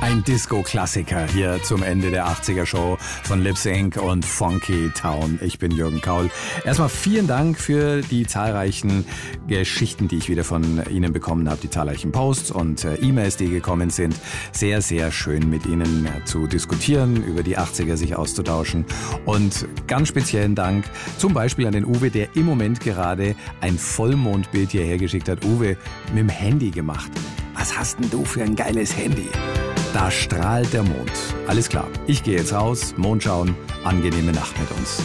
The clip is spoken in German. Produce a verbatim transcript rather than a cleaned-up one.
Ein Disco-Klassiker hier zum Ende der achtziger-Show von Lip Sync und Funky Town. Ich bin Jürgen Kaul. Erstmal vielen Dank für die zahlreichen Geschichten, die ich wieder von Ihnen bekommen habe, die zahlreichen Posts und äh, E-Mails, die gekommen sind. Sehr, sehr schön mit Ihnen äh, zu diskutieren, über die achtziger sich auszutauschen. Und ganz speziellen Dank zum Beispiel an den Uwe, der im Moment gerade ein Vollmondbild hierher geschickt hat. Uwe, mit dem Handy gemacht. Was hast denn du für ein geiles Handy? Da strahlt der Mond. Alles klar, ich gehe jetzt raus, Mond schauen, angenehme Nacht mit uns.